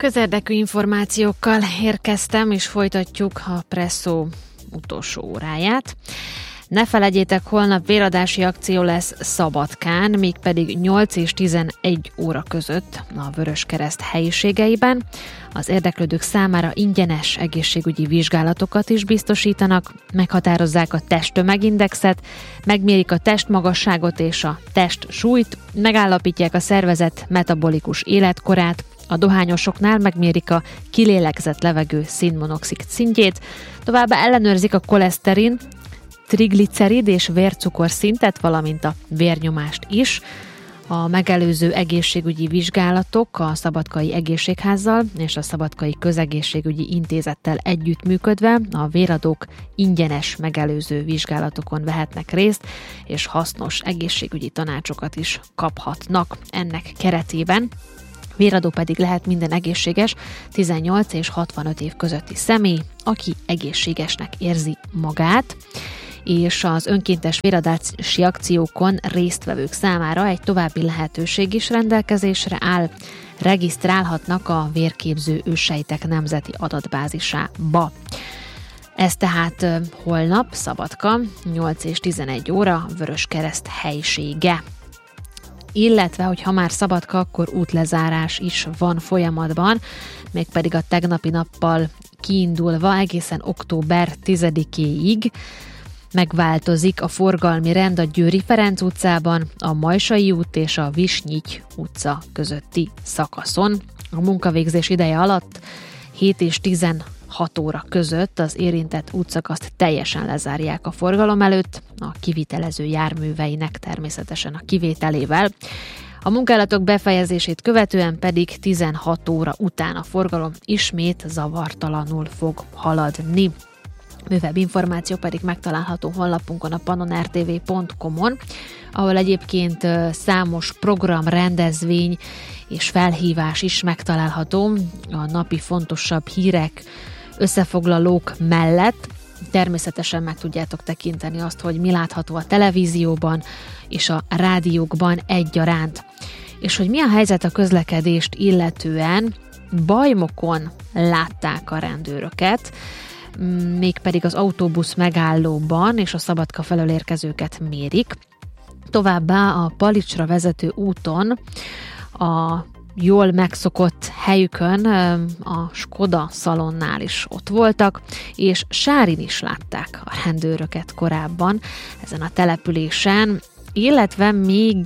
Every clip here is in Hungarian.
Közérdekű információkkal érkeztem, és folytatjuk a Presszó utolsó óráját. Ne felejtjétek, holnap véradási akció lesz Szabadkán, mégpedig 8 és 11 óra között a Vöröskereszt helyiségeiben. Az érdeklődők számára ingyenes egészségügyi vizsgálatokat is biztosítanak, meghatározzák a testtömegindexet, megmérik a testmagasságot és a testsúlyt, megállapítják a szervezet metabolikus életkorát, a dohányosoknál megmérik a kilélegzett levegő szénmonoxid szintjét, továbbá ellenőrzik a koleszterin, triglicerid és vércukor szintet, valamint a vérnyomást is. A megelőző egészségügyi vizsgálatok a Szabadkai Egészségházzal és a Szabadkai Közegészségügyi Intézettel együttműködve a véradók ingyenes megelőző vizsgálatokon vehetnek részt, és hasznos egészségügyi tanácsokat is kaphatnak ennek keretében. Véradó pedig lehet minden egészséges 18 és 65 év közötti személy, aki egészségesnek érzi magát, és az önkéntes véradási akciókon résztvevők számára egy további lehetőség is rendelkezésre áll. Regisztrálhatnak a vérképző őssejtek nemzeti adatbázisába. Ez tehát holnap, Szabadka, 8 és 11 óra, Vöröskereszt helysége. Illetve, hogy ha már Szabadka, akkor útlezárás is van folyamatban, mégpedig a tegnapi nappal kiindulva egészen október 10-éig megváltozik a forgalmi rend a Győri Ferenc utcában, a Majsai út és a Visnyity utca közötti szakaszon. A munkavégzés ideje alatt 7 és 16 óra között az érintett útszakaszt teljesen lezárják a forgalom előtt, a kivitelező járműveinek természetesen a kivételével. A munkálatok befejezését követően pedig 16 óra után a forgalom ismét zavartalanul fog haladni. Bővebb információ pedig megtalálható honlapunkon, a pannonrtv.com-on, ahol egyébként számos program, rendezvény és felhívás is megtalálható a napi fontosabb hírek, összefoglalók mellett. Természetesen meg tudjátok tekinteni azt, hogy mi látható a televízióban és a rádiókban egyaránt. És hogy mi a helyzet a közlekedést illetően, Bajmokon látták a rendőröket, mégpedig az autóbusz megállóban, és a Szabadka felől érkezőket mérik. Továbbá a Palicsra vezető úton, a jól megszokott helyükön, a Skoda szalonnál is ott voltak, és Sárin is látták a rendőröket korábban ezen a településen, illetve még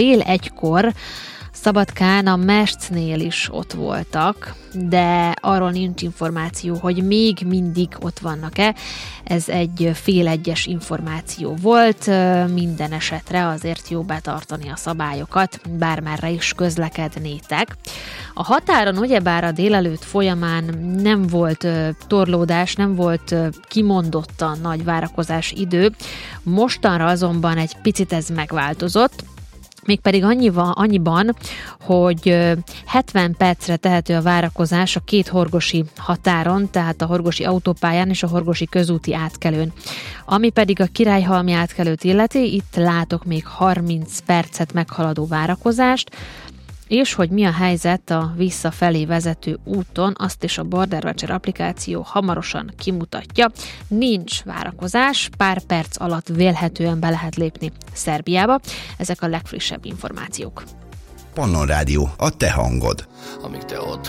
12:30 Szabadkán a Mestcnél is ott voltak, de arról nincs információ, hogy még mindig ott vannak-e. Ez egy 12:30 információ volt, minden esetre azért jó betartani a szabályokat, bármerre is közlekednétek. A határon ugyebár a délelőtt folyamán nem volt torlódás, nem volt kimondottan nagy várakozás idő, mostanra azonban egy picit ez megváltozott, mégpedig annyiban, hogy 70 percre tehető a várakozás a két horgosi határon, tehát a horgosi autópályán és a horgosi közúti átkelőn. Ami pedig a Királyhalmi átkelőt illeti, itt látok még 30 percet meghaladó várakozást, és hogy mi a helyzet a visszafelé vezető úton, azt is a Border Watcher applikáció hamarosan kimutatja. Nincs várakozás, pár perc alatt vélhetően be lehet lépni Szerbiába. Ezek a legfrissebb információk. Pannon Rádió, a te hangod. Amíg te ott